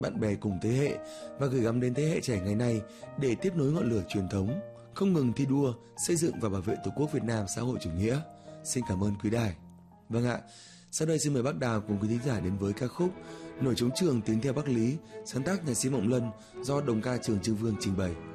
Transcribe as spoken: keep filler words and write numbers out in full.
bạn bè cùng thế hệ và gửi gắm đến thế hệ trẻ ngày nay để tiếp nối ngọn lửa truyền thống, không ngừng thi đua, xây dựng và bảo vệ Tổ quốc Việt Nam xã hội chủ nghĩa. Xin cảm ơn quý đài. Vâng ạ, sau đây xin mời bác Đào cùng quý thính giả đến với ca khúc Nổi trống trường tiếng theo Bắc Lý, sáng tác nhạc sĩ Mộng Lân do đồng ca Trường Trưng Vương trình bày.